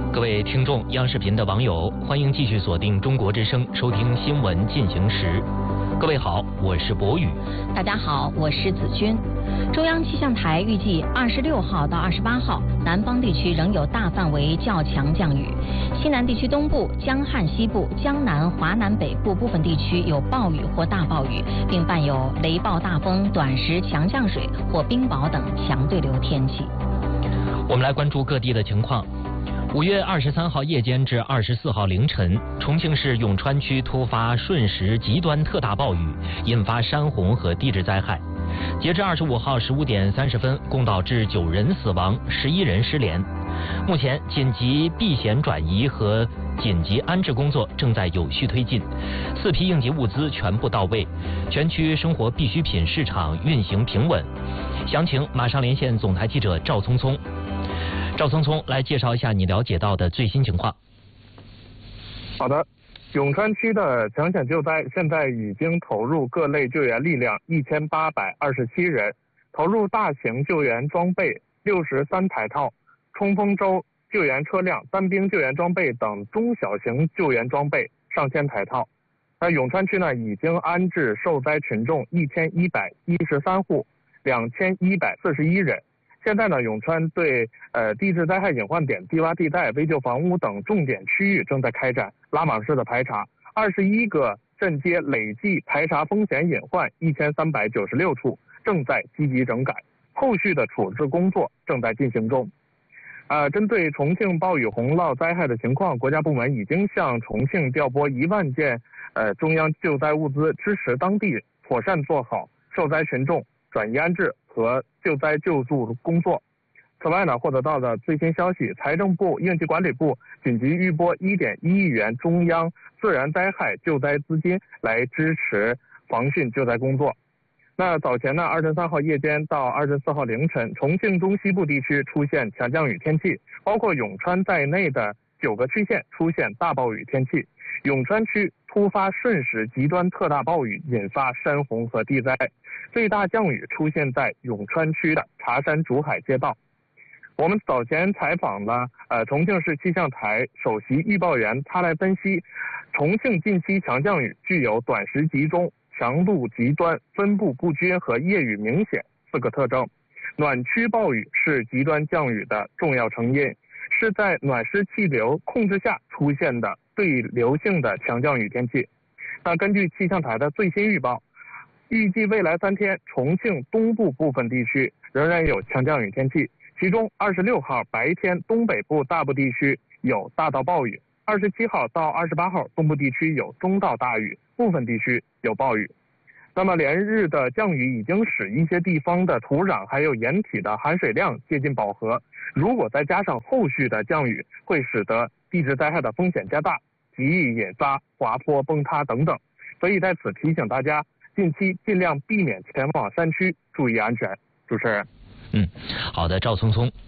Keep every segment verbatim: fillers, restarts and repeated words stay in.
各位听众、央视频的网友，欢迎继续锁定中国之声，收听新闻进行时。各位好，我是博宇。 大家好，我是子君。中央气象台预计二十六号到二十八号，南方地区仍有大范围较强降雨，西南地区东部、江汉西部、江南、华南北部部分地区有暴雨或大暴雨，并伴有雷暴大风、短时强降水或冰雹等强对流天气。 我们来关注各地的情况。五月二十三号夜间至二十四号凌晨，重庆市永川区突发瞬时极端特大暴雨，引发山洪和地质灾害。截至二十五号十五点三十分，共导致九人死亡，十一人失联。目前，紧急避险转移和紧急安置工作正在有序推进，四批应急物资全部到位，全区生活必需品市场运行平稳。详情马上连线总台记者赵聪聪。赵聪聪来介绍一下你了解到的最新情况。 好的，永川区的抢险救灾现在已经投入各类救援力量一千八百二十七人，投入大型救援装备六十三台套、冲锋舟救援车辆、单兵救援装备等中小型救援装备上千台套。那永川区呢，已经安置受灾群众一千一百一十三户，两千一百四十一人。现在呢，永川对呃地质灾害隐患点、低洼地带、危旧房屋等重点区域正在开展拉网式的排查，二十一个镇街累计排查风险隐患一千三百九十六处，正在积极整改，后续的处置工作正在进行中。呃，针对重庆暴雨洪涝灾害的情况，国家部门已经向重庆调拨一万件呃中央救灾物资，支持当地妥善做好受灾群众转移安置和救灾救助工作。此外呢，获得到的最新消息，财政部、应急管理部紧急预拨一点一亿元中央自然灾害救灾资金来支持防汛救灾工作。那早前呢，二十三号夜间到二十四号凌晨，重庆中西部地区出现强降雨天气，包括永川在内的九个区县出现大暴雨天气。永川区突发瞬时极端特大暴雨，引发山洪和地灾。最大降雨出现在永川区的茶山竹海街道。我们早前采访了呃重庆市气象台首席预报员，他来分析重庆近期强降雨具有短时集中、强度极端、分布不均和夜雨明显四个特征。暖区暴雨是极端降雨的重要成因，是在暖湿气流控制下出现的对流性的强降雨天气。那根据气象台的最新预报，预计未来三天，重庆东部部分地区仍然有强降雨天气，其中二十六号白天东北部大部地区有大到暴雨，二十七号到二十八号东部地区有中到大雨，部分地区有暴雨。那么连日的降雨已经使一些地方的土壤还有盐体的含水量接近饱和，如果再加上后续的降雨，会使得地质灾害的风险加大，极易引发滑坡、崩塌等等。所以在此提醒大家，近期尽量避免前往山区，注意安全。主持人， 嗯，好的，赵聪聪。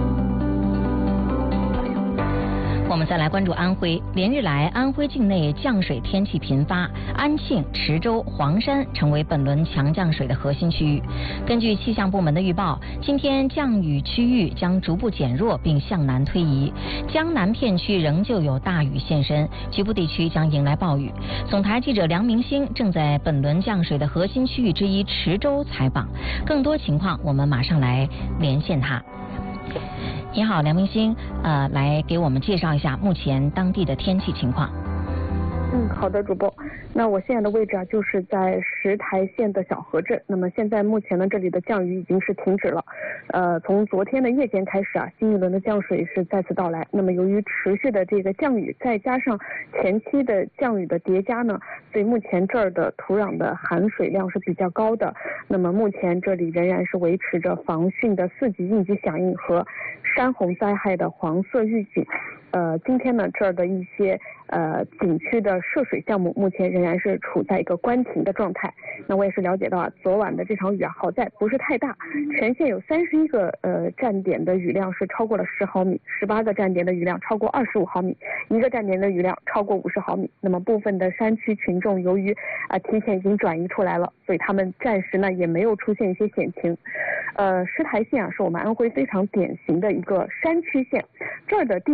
我们再来关注安徽。连日来，安徽境内降水天气频发，安庆、池州、黄山成为本轮强降水的核心区域。根据气象部门的预报，今天降雨区域将逐步减弱并向南推移，江南片区仍旧有大雨现身，局部地区将迎来暴雨。总台记者梁明星正在本轮降水的核心区域之一池州采访，更多情况我们马上来连线他。你好，梁明星，呃，来给我们介绍一下目前当地的天气情况。 嗯，好的，主播。那我现在的位置啊，就是在石台县的小河镇。那么现在目前呢，这里的降雨已经是停止了。呃，从昨天的夜间开始啊，新一轮的降水是再次到来。那么由于持续的这个降雨，再加上前期的降雨的叠加呢，所以目前这儿的土壤的含水量是比较高的。那么目前这里仍然是维持着防汛的四级应急响应和山洪灾害的黄色预警。呃，今天呢，这儿的一些呃景区的涉水项目目前仍然是处在一个关停的状态。那我也是了解到啊，昨晚的这场雨啊，好在不是太大，全县有三十一个呃站点的雨量是超过了十毫米，十八个站点的雨量超过二十五毫米，一个站点的雨量超过五十毫米。那么部分的山区群众由于啊、呃、提前已经转移出来了，所以他们暂时呢也没有出现一些险情。呃，石台县啊是我们安徽非常典型的一个山区县，这儿的地貌特征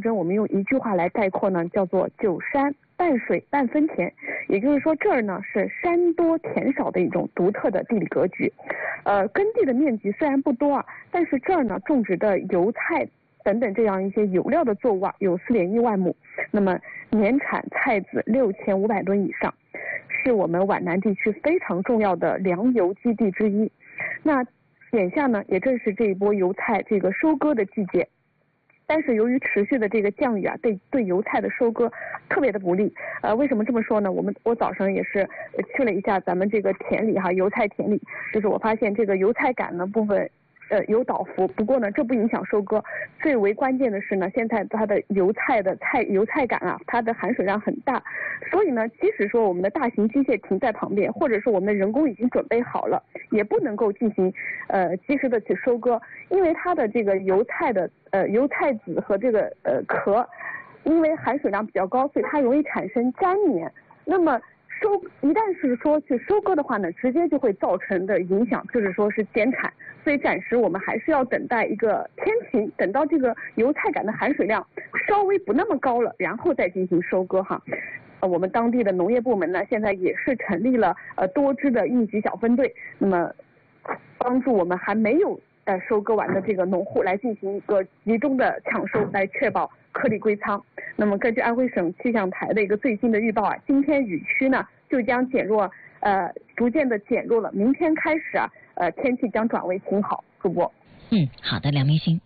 征，我们用一句话来概括呢，叫做九山半水半分田，也就是说这儿呢是山多田少的一种独特的地理格局。呃，耕地的面积虽然不多啊，但是这儿呢种植的油菜等等这样一些有料的作物啊有四点一万亩，那么年产菜籽六千五百吨以上，是我们皖南地区非常重要的粮油基地之一。那眼下呢，也正是这一波油菜这个收割的季节，但是由于持续的这个降雨啊，对对油菜的收割特别的不利。呃，为什么这么说呢？我们我早上也是去了一下咱们这个田里哈，油菜田里，就是我发现这个油菜杆呢部分。呃，有倒伏，不过呢，这不影响收割。最为关键的是呢，现在它的油菜的菜油菜杆啊，它的含水量很大，所以呢，即使说我们的大型机械停在旁边，或者是我们的人工已经准备好了，也不能够进行呃及时的去收割，因为它的这个油菜的呃油菜籽和这个呃壳，因为含水量比较高，所以它容易产生粘黏。那么收一旦是说去收割的话呢，直接就会造成的影响就是说是减产，所以暂时我们还是要等待一个天晴，等到这个油菜杆的含水量稍微不那么高了，然后再进行收割哈。呃，我们当地的农业部门呢，现在也是成立了呃多支的应急小分队，那么帮助我们还没有呃收割完的这个农户来进行一个集中的抢收，来确保颗粒归仓。那么根据安徽省气象台的一个最新的预报啊，今天雨区呢就将减弱，呃，逐渐的减弱了。明天开始啊，呃，天气将转为晴好。主播， 嗯，好的，梁明星。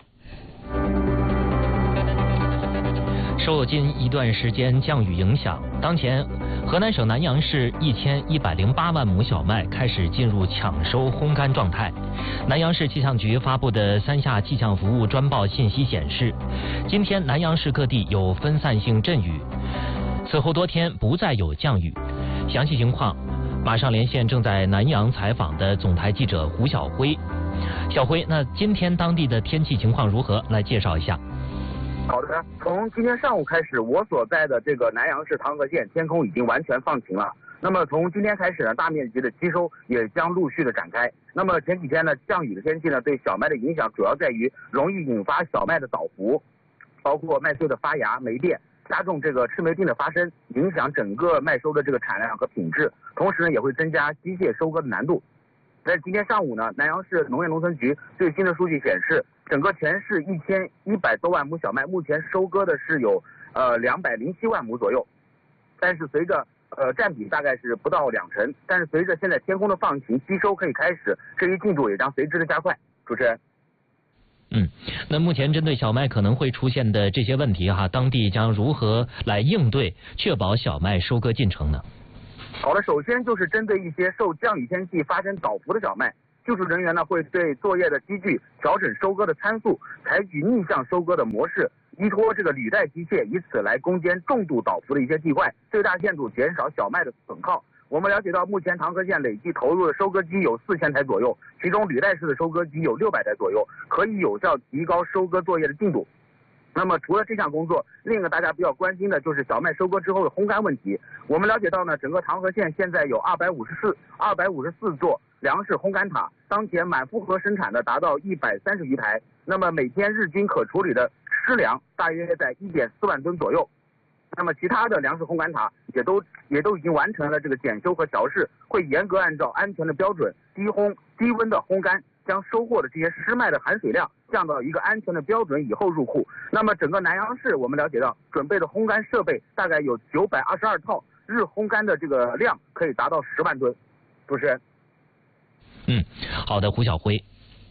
受近一段时间降雨影响，当前河南省南阳市一千一百零八万亩小麦开始进入抢收烘干状态。南阳市气象局发布的三下气象服务专报信息显示，今天南阳市各地有分散性阵雨，此后多天不再有降雨。详细情况，马上连线正在南阳采访的总台记者胡晓辉。小辉，那今天当地的天气情况如何？来介绍一下。 好的，从今天上午开始，我所在的这个南阳市唐河县天空已经完全放晴了。那么从今天开始呢，大面积的机收也将陆续的展开。那么前几天呢，降雨的天气呢，对小麦的影响主要在于容易引发小麦的倒伏，包括麦穗的发芽、霉变，加重这个赤霉病的发生，影响整个麦收的这个产量和品质。同时呢，也会增加机械收割的难度。在今天上午呢，南阳市农业农村局最新的数据显示，整个全市一千一百多万亩小麦，目前收割的是有呃两百零七万亩左右，但是随着呃占比大概是不到两成，但是随着现在天空的放晴，机收可以开始，这一进度也将随之的加快。主持人。 嗯，那目前针对小麦可能会出现的这些问题哈，当地将如何来应对，确保小麦收割进程呢？ 好的，首先就是针对一些受降雨天气发生倒伏的小麦，技术人员呢会对作业的机具调整收割的参数，采取逆向收割的模式，依托这个履带机械，以此来攻坚重度倒伏的一些地块，最大限度减少小麦的损耗。我们了解到，目前唐河县累计投入的收割机有四千台左右，其中履带式的收割机有六百台左右，可以有效提高收割作业的进度。那么除了这项工作，另一个大家比较关心的就是小麦收割之后的烘干问题。我们了解到呢，整个唐河县现在有二百五十四、二百五十四座粮食烘干塔，当前满负荷生产的达到一百三十余台。那么每天日均可处理的湿粮大约在一点四万吨左右。那么其他的粮食烘干塔也都也都已经完成了这个检修和调试，会严格按照安全的标准，低烘低温的烘干，将收获的这些湿麦的含水量降到一个安全的标准以后入库。那么整个南阳市我们了解到，准备的烘干设备大概有九百二十二套，日烘干的这个量可以达到十万吨。主持人。 嗯，好的，胡晓辉。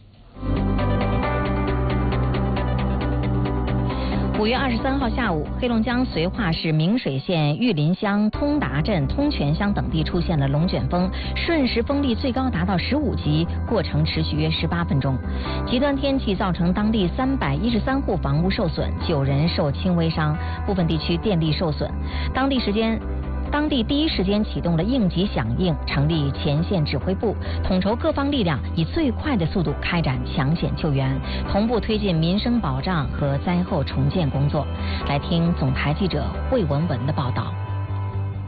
五月二十三号下午，黑龙江绥化市明水县玉林乡通达镇通泉乡等地出现了龙卷风，瞬时风力最高达到十五级，过程持续约十八分钟。极端天气造成当地三百一十三户房屋受损，九人受轻微伤，部分地区电力受损。当地时间。当地第一时间启动了应急响应，成立前线指挥部，统筹各方力量，以最快的速度开展抢险救援，同步推进民生保障和灾后重建工作。来听总台记者魏文文的报道。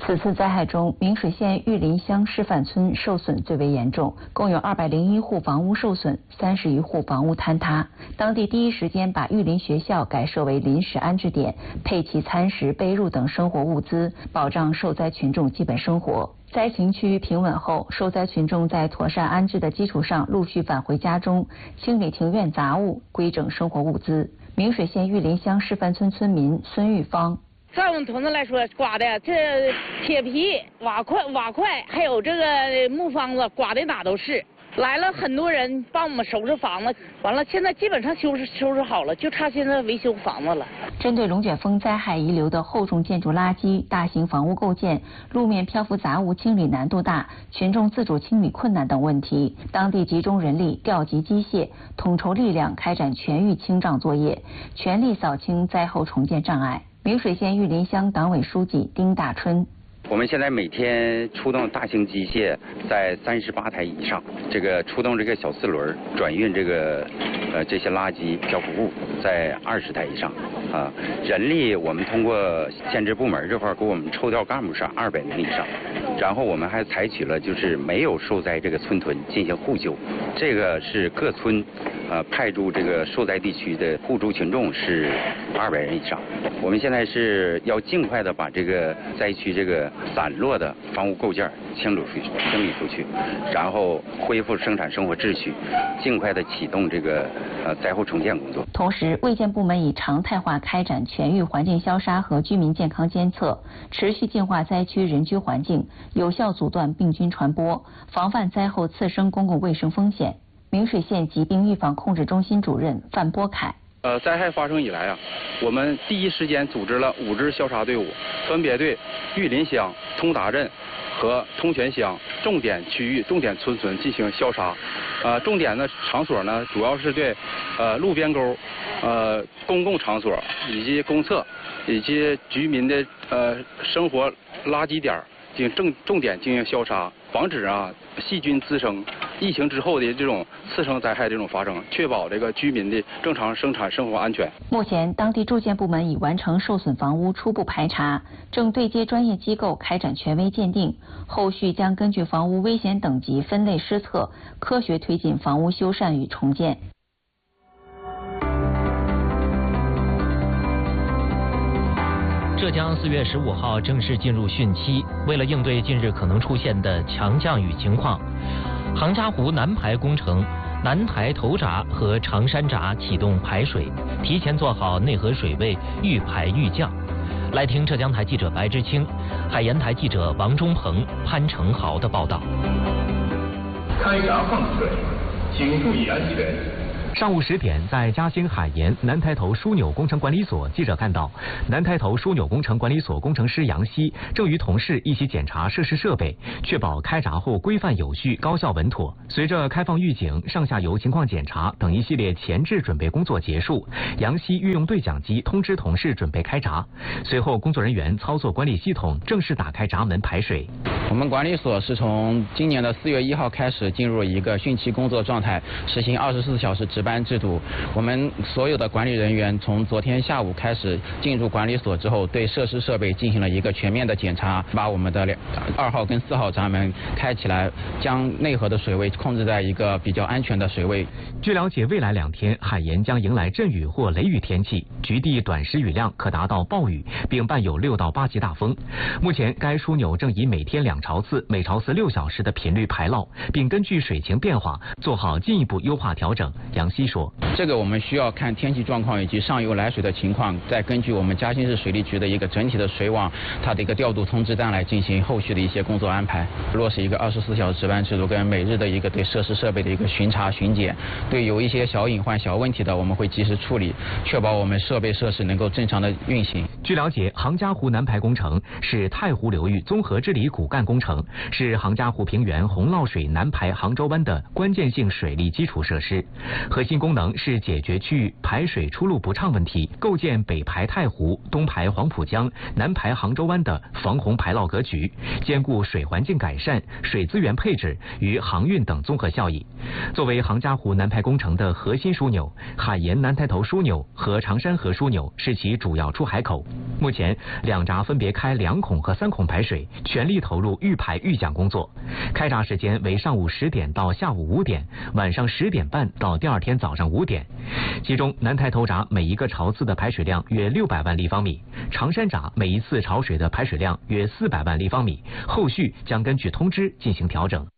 此次灾害中，明水县玉林乡示范村受损最为严重，共有二百零一户房屋受损，三十余户房屋坍塌。当地第一时间把玉林学校改设为临时安置点，配齐餐食、被褥等生活物资，保障受灾群众基本生活。灾情趋于平稳后，受灾群众在妥善安置的基础上，陆续返回家中，清理庭院杂物，规整生活物资。明水县玉林乡示范村村民孙玉芳。 在我们屯子来说，刮的这铁皮、瓦块、瓦块，还有这个木方子，刮的哪都是。来了很多人帮我们收拾房子，完了现在基本上修拾收拾好了，就差现在维修房子了。 针对龙卷风灾害遗留的厚重建筑垃圾、大型房屋构件、路面漂浮杂物清理难度大、群众自主清理困难等问题，当地集中人力、调集机械，统筹力量开展全域清障作业，全力扫清灾后重建障碍。明水县玉林乡党委书记丁大春。 我们现在每天出动大型机械在三十八台以上，这个出动这个小四轮转运这个呃这些垃圾漂浮物在二十台以上啊。人力我们通过县直部门这块给我们抽调干部是二百名以上，然后我们还采取了就是没有受灾这个村屯进行互救，这个是各村呃派驻这个受灾地区的互助群众是二百人以上。我们现在是要尽快的把这个灾区这个散落的房屋构件清理出去，清理出去，然后恢复生产生活秩序，尽快的启动这个呃灾后重建工作。 同时，卫健部门已常态化开展全域环境消杀和居民健康监测，持续净化灾区人居环境，有效阻断病菌传播，防范灾后次生公共卫生风险。明水县疾病预防控制中心主任范波凯。 呃，灾害发生以来啊，我们第一时间组织了五支消杀队伍，分别对玉林乡、通达镇和通泉乡重点区域、重点村村进行消杀。呃，重点的场所呢，主要是对呃路边沟、呃公共场所以及公厕以及居民的呃生活垃圾点进行重重点进行消杀，防止啊细菌滋生。疫情之后的这种次生灾害这种发生，确保这个居民的正常生产生活安全。 目前，当地住建部门已完成受损房屋初步排查，正对接专业机构开展权威鉴定，后续将根据房屋危险等级分类施测，科学推进房屋修缮与重建。 浙江四月十五号正式进入汛期，为了应对近日可能出现的强降雨情况，杭嘉湖南排工程南台头闸和长山闸启动排水，提前做好内河水位预排预降。来听浙江台记者白之清、海盐台记者王忠鹏、潘成豪的报道。 开闸放水，请注意安全。 上午十点，在嘉兴海盐南台头枢纽工程管理所，记者看到南台头枢纽工程管理所工程师杨希正与同事一起检查设施设备，确保开闸后规范有序、高效稳妥。随着开放预警、上下游情况检查等一系列前置准备工作结束，杨希运用对讲机通知同事准备开闸。随后，工作人员操作管理系统，正式打开闸门排水。 我们管理所是从今年的四月一号开始进入一个汛期工作状态，实行二十四小时值班制度。我们所有的管理人员从昨天下午开始进入管理所之后，对设施设备进行了一个全面的检查，把我们的二号跟四号闸门开起来，将内河的水位控制在一个比较安全的水位。 据了解，未来两天海盐将迎来阵雨或雷雨天气，局地短时雨量可达到暴雨，并伴有六到八级大风。目前该枢纽正以每天两潮次、每潮次六小时的频率排涝，并根据水情变化做好进一步优化调整。杨希说， 这个我们需要看天气状况以及上游来水的情况，再根据我们嘉兴市水利局的一个整体的水网它的一个调度通知单来进行后续的一些工作安排，落实一个二十四小时值班制度跟每日的一个对设施设备的一个巡查巡检，对有一些小隐患小问题的我们会及时处理，确保我们设备设施能够正常的运行。 据了解，杭嘉湖南排工程是太湖流域综合治理骨干工程，是杭嘉湖平原洪涝水南排杭州湾的关键性水利基础设施。和心功能是解决区域排水出路不畅问题，构建北排太湖、东排黄浦江、南排杭州湾的防洪排涝格局，兼顾水环境改善、水资源配置与航运等综合效益。作为杭嘉湖南排工程的核心枢纽，海盐南抬头枢纽和长山河枢纽是其主要出海口。目前两闸分别开两孔和三孔排水，全力投入预排预降工作。开闸时间为上午十点到下午五点，晚上十点半到第二天早上五点。其中南抬头闸每一个潮次的排水量约六百万立方米，长山闸每一次潮水的排水量约四百万立方米，后续将根据通知进行调整。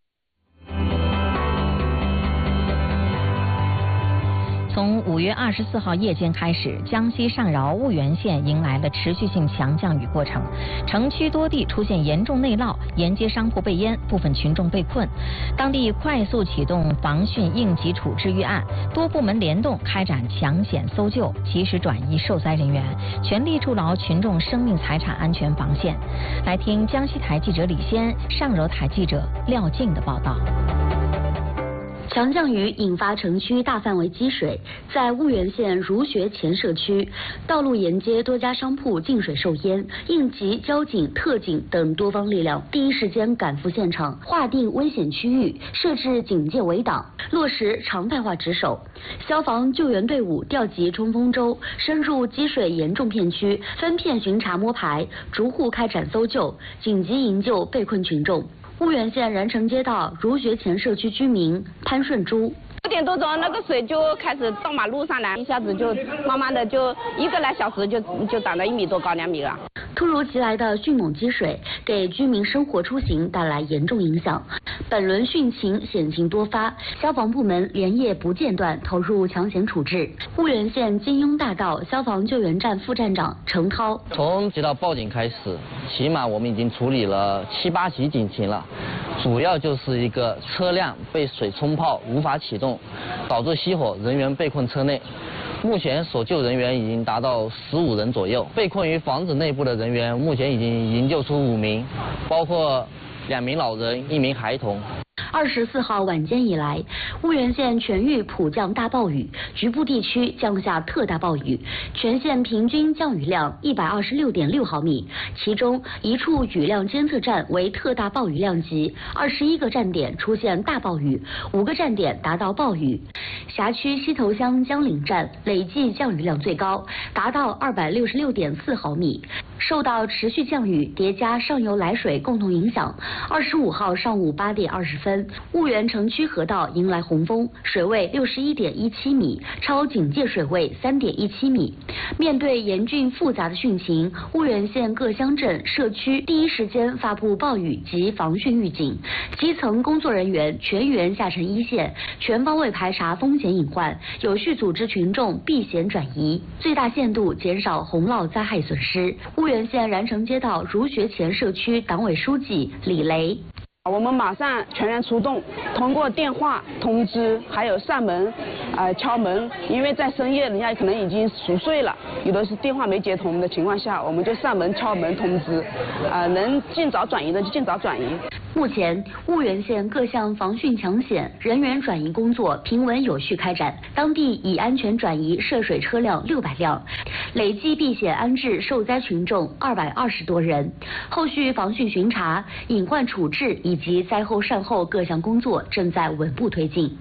从五月二十四号夜间开始，江西上饶婺源县迎来了持续性强降雨过程，城区多地出现严重内涝，沿街商铺被淹，部分群众被困。当地快速启动防汛应急处置预案，多部门联动开展抢险搜救，及时转移受灾人员，全力筑牢群众生命财产安全防线。来听江西台记者李先、上饶台记者廖静的报道。 强降雨引发城区大范围积水，在婺源县儒学前社区，道路沿街多家商铺进水受淹，应急、交警、特警等多方力量第一时间赶赴现场，划定危险区域，设置警戒围挡，落实常态化值守。消防救援队伍调集冲锋舟，深入积水严重片区，分片巡查摸排，逐户开展搜救，紧急营救被困群众。婺源县然城街道儒学前社区居民潘顺珠。 九点多钟，那个水就开始到马路上来，一下子就慢慢的就一个来小时就就涨到一米多高，两米了。 突如其来的迅猛积水给居民生活出行带来严重影响。本轮汛情险情多发，消防部门连夜不间断投入抢险处置。婺源县金庸大道消防救援站副站长程涛： 从接到报警开始，起码我们已经处理了七八起警情了，主要就是一个车辆被水冲泡无法启动，导致熄火，人员被困车内。目前所救人员已经达到十五人左右，被困于房子内部的人员目前已经营救出五名，包括两名老人、一名孩童。 二十四号晚间以来，婺源县全域普降大暴雨，局部地区降下特大暴雨，全县平均降雨量一百二十六点六毫米，其中一处雨量监测站为特大暴雨量级，二十一个站点出现大暴雨，五个站点达到暴雨。辖区西头乡江岭站累计降雨量最高，达到二百六十六点四毫米。受到持续降雨叠加上游来水共同影响，二十五号上午八点二十分，婺源城区河道迎来洪峰，水位六十一点一七米，超警戒水位三点一七米。面对严峻复杂的汛情，婺源县各乡镇社区第一时间发布暴雨及防汛预警，基层工作人员全员下沉一线，全方位排查风险隐患，有序组织群众避险转移，最大限度减少洪涝灾害损失。婺源县然城街道儒学前社区党委书记李雷： 我们马上全员出动，通过电话通知，还有上门，呃敲门，因为在深夜人家可能已经熟睡了，有的是电话没接通的情况下，我们就上门敲门通知，呃能尽早转移的就尽早转移。 目前，婺源县各项防汛抢险、人员转移工作平稳有序开展，当地已安全转移涉水车辆六百辆，累计避险安置受灾群众二百二十多人。后续防汛巡查、隐患处置以及灾后善后各项工作正在稳步推进。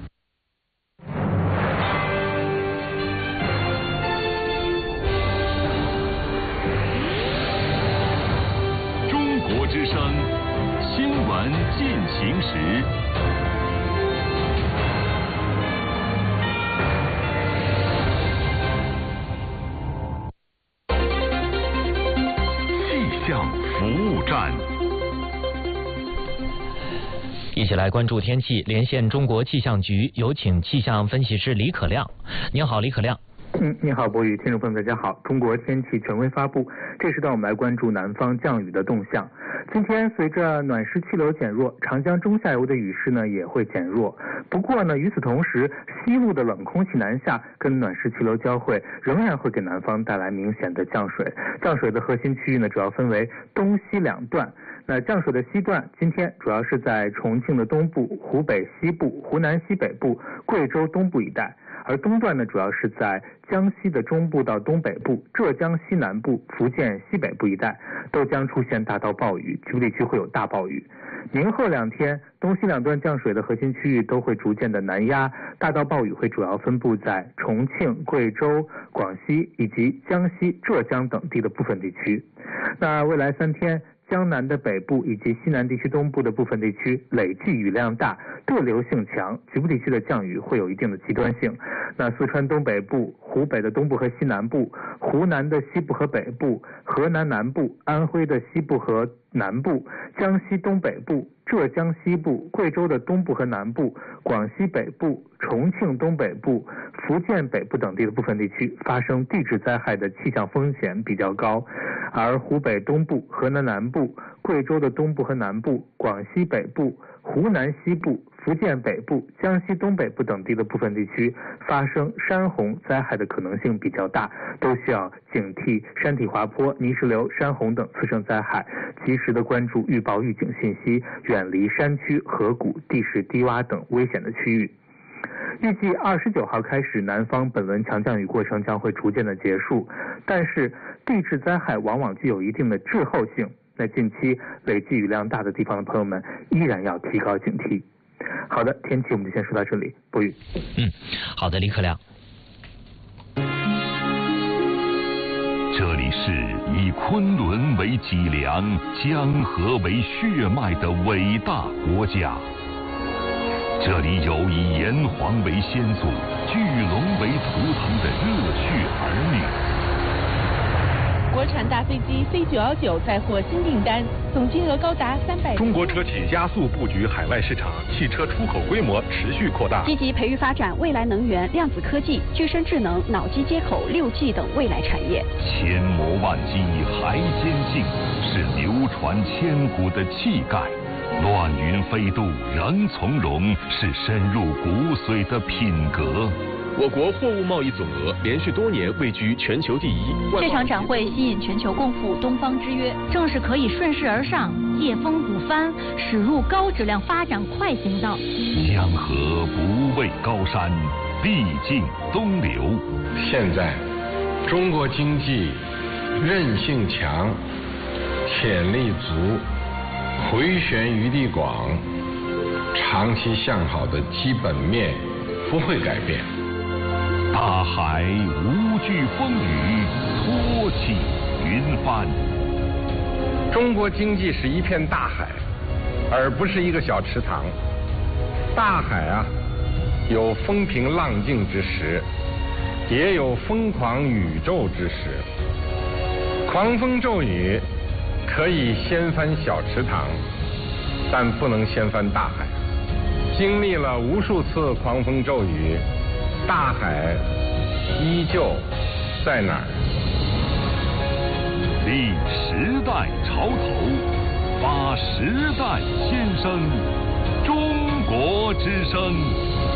中国之声。新闻进行时，气象服务站。 一起来关注天气，连线中国气象局，有请气象分析师李可亮。您好，李可亮。 嗯，你好，博宇，听众朋友大家好。中国天气权威发布，这时段我们来关注南方降雨的动向。今天随着暖湿气流减弱，长江中下游的雨势呢也会减弱。不过呢，与此同时，西部的冷空气南下跟暖湿气流交汇，仍然会给南方带来明显的降水。降水的核心区域呢，主要分为东西两段。那降水的西段，今天主要是在重庆的东部、湖北西部、湖南西北部、贵州东部一带。 而东段呢主要是在江西的中部到东北部、浙江西南部、福建西北部一带都将出现大到暴雨，局部地区会有大暴雨。明后两天，东西两段降水的核心区域都会逐渐的南压，大到暴雨会主要分布在重庆、贵州、广西以及江西、浙江等地的部分地区。那未来三天，江南的北部以及西南地区东部的部分地区累计雨量大，对流性强，局部地区的降雨会有一定的极端性。那四川东北部、湖北的东部和西南部、湖南的西部和北部、河南南部、安徽的西部和南部、江西东北部、浙江西部、贵州的东部和南部、广西北部、重庆东北部、福建北部等地的部分地区发生地质灾害的气象风险比较高，而湖北东部、河南南部、贵州的东部和南部、广西北部、湖南西部、福建北部、江西东北部等地的部分地区发生山洪灾害的可能性比较大，都需要警惕山体滑坡、泥石流、山洪等次生灾害，及时的关注预报预警信息，远离山区、河谷、地势低洼等危险的区域。预计二十九号开始，南方本轮强降雨过程将会逐渐的结束，但是地质灾害往往具有一定的滞后性，在近期累计雨量大的地方的朋友们依然要提高警惕。好的，天气我们就先说到这里，播雨。 嗯，好的，李可亮。 这里是以昆仑为脊梁、江河为血脉的伟大国家。这里有以炎黄为先祖、巨龙为图腾的热血儿女。 国产大飞机 C 九一九再获新订单，总金额高达三百。 中国车企加速布局海外市场，汽车出口规模持续扩大， 积极培育发展未来能源、量子科技、具身智能、脑机接口、六 G 等未来产业。 千磨万击还坚劲，是流传千古的气概。乱云飞渡仍从容，是深入骨髓的品格。 我国货物贸易总额连续多年位居全球第一。 这场展会吸引全球共赴东方之约，正是可以顺势而上，借风鼓帆，驶入高质量发展快行道。 江河不畏高山，必经东流。 现在，中国经济韧性强，潜力足，回旋余地广，长期向好的基本面不会改变。 大海无惧风雨，托起云帆。 中国经济是一片大海，而不是一个小池塘。大海啊，有风平浪静之时，也有疯狂宇宙之时。狂风骤雨可以掀翻小池塘，但不能掀翻大海。经历了无数次狂风骤雨，大海依旧在哪儿？ 立时代潮头，发时代先声，中国之声。